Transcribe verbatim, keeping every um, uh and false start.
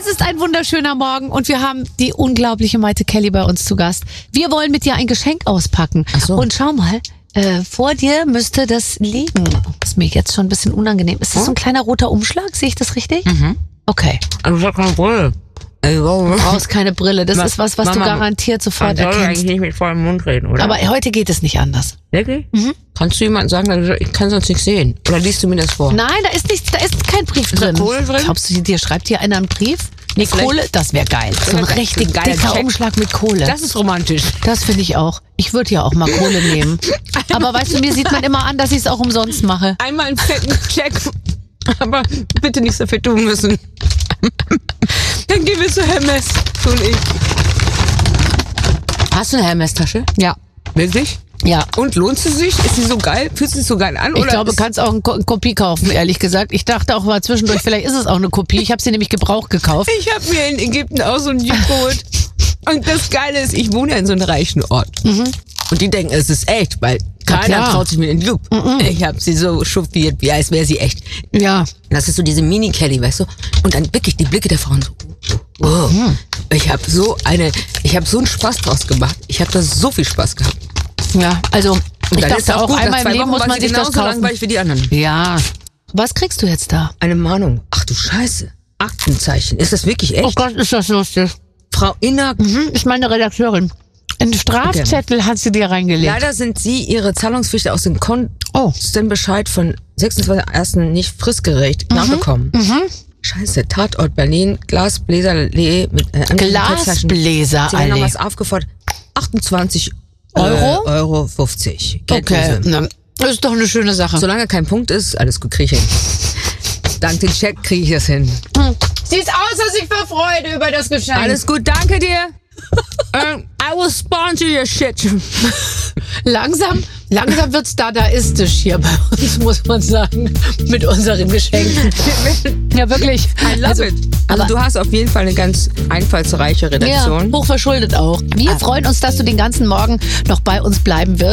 Es ist ein wunderschöner Morgen und wir haben die unglaubliche Maite Kelly bei uns zu Gast. Wir wollen mit dir ein Geschenk auspacken. Ach so. Und schau mal, äh, vor dir müsste das liegen. Das ist mir jetzt schon ein bisschen unangenehm. Ist das so ein kleiner roter Umschlag? Sehe ich das richtig? Mhm. Okay. Also ich hab keine Brille. Also, Du brauchst keine Brille. Das Ma- ist was, was du Mama, garantiert sofort man soll erkennst. eigentlich nicht mit vollem Mund reden, oder? Aber heute geht es nicht anders. Wirklich? Mhm. Kannst du jemandem sagen, ich kann sonst nicht sehen? Oder liest du mir das vor? Nein, da ist nichts, da ist kein Brief Ist da drin. Kohle drin? Glaubst du, dir schreibt hier einer einen Brief? Nee, Vielleicht- Kohle, das wäre geil. So ein Das ist richtig ein geiler dicker Check. Umschlag mit Kohle. Das ist romantisch. Das finde ich auch. Ich würde ja auch mal Kohle nehmen. Aber weißt du, mir sieht man immer an, dass ich es auch umsonst mache. Einmal einen fetten Check, aber bitte nicht so viel tun müssen. Dann gehen wir zu Hermes, du und ich. Hast du eine Hermes-Tasche? Ja. Wirklich? Ja. Und lohnt sie sich? Ist sie so geil? Fühlt sie sich so geil an? Ich oder glaube, du ist- kannst auch eine Ko- Kopie kaufen, ehrlich gesagt. Ich dachte auch mal zwischendurch, vielleicht ist es auch eine Kopie. Ich habe sie nämlich gebraucht gekauft. Ich habe mir in Ägypten auch so ein Jeep geholt. Und das Geile ist, ich wohne ja in so einem reichen Ort. Und die denken, es ist echt, weil keiner klar. traut sich mir in den Loop. Ich habe sie so chauffiert, wie als wäre sie echt. Ja. Das ist so diese Mini-Kelly, weißt du? Und dann wirklich die Blicke der Frauen so, wow. Ich habe so eine, ich habe so einen Spaß draus gemacht. Ich habe da so viel Spaß gehabt. Ja, also ich Dann ist dachte auch, gut, nach einmal im zwei Leben Wochen muss war man sie sich das genauso kaufen. langweilig wie die anderen. Ja. Was kriegst du jetzt da? Eine Mahnung. Ach du Scheiße. Aktenzeichen. Ist das wirklich echt? Oh Gott, ist das lustig. Frau Inner, Mhm, ist meine Redakteurin. Einen Strafzettel hat sie dir reingelegt. leider sind Sie Ihre Zahlungspflicht aus dem Oh. Kontenbescheid von sechsundzwanzigsten ersten nicht fristgerecht nachgekommen. Scheiße, Tatort Berlin, Glasbläserallee mit äh, Angelegenheitszeichen. Glasbläserallee. Sie haben noch was aufgefordert. achtundzwanzig Euro? Äh, Euro fünfzig. Okay, Geldlose. na, das ist doch eine schöne Sache. Solange kein Punkt ist, alles gut, kriege ich hin. Dank dem Check kriege ich das hin. Sieht aus, dass ich vor Freude über das Geschenk. Alles gut, danke dir. um, I will sponsor your shit. Langsam, langsam wird's dadaistisch hier bei uns, muss man sagen, mit unseren Geschenken. Ja, wirklich. I love Also, it. Also aber- du hast auf jeden Fall eine ganz einfallsreiche Ja, Redaktion. hochverschuldet auch. Wir freuen uns, dass du den ganzen Morgen noch bei uns bleiben wirst.